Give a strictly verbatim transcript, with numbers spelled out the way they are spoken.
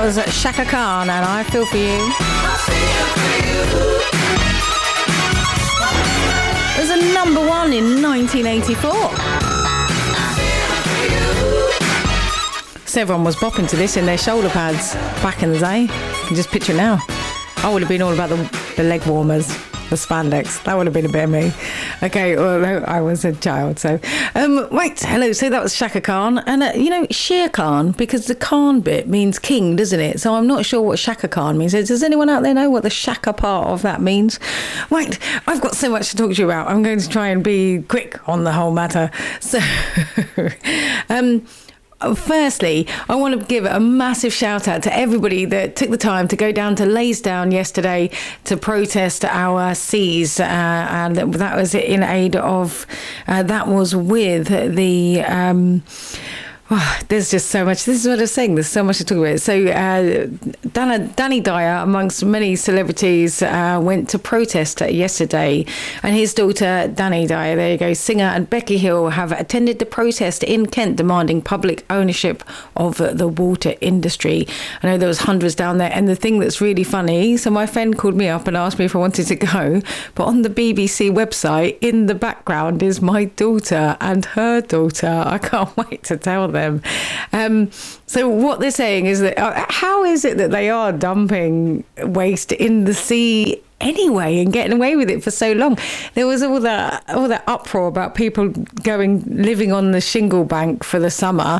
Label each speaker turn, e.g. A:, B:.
A: was Shaka Khan and I Feel For You. It was a number one in nineteen eighty-four. So everyone was bopping to this in their shoulder pads back in the day. You can just picture it now. I would have been all about the, the leg warmers, the spandex. That would have been a bit of me. Okay, well, I was a child, so... Um, wait, hello, so that was Shaka Khan. And, uh, you know, Shere Khan, because the Khan bit means king, doesn't it? So I'm not sure what Shaka Khan means. Does anyone out there know what the Shaka part of that means? Right, I've got so much to talk to you about. I'm going to try and be quick on the whole matter. So... um... Firstly, I want to give a massive shout out to everybody that took the time to go down to Laysdown yesterday to protest our seas, uh, and that was in aid of, uh, that was with the... Um, Oh, there's just so much. This is what I was saying. There's so much to talk about. So, uh, Dana, Danny Dyer, amongst many celebrities, uh, went to protest yesterday. And his daughter, Danny Dyer, there you go, singer, and Becky Hill have attended the protest in Kent demanding public ownership of the water industry. I know there was hundreds down there. And the thing that's really funny, so my friend called me up and asked me if I wanted to go. But on the B B C website, in the background is my daughter and her daughter. I can't wait to tell them. Them. Um, so what they're saying is that uh, how is it that they are dumping waste in the sea anyway and getting away with it for so long? There was all that all that uproar about people going living on the shingle bank for the summer,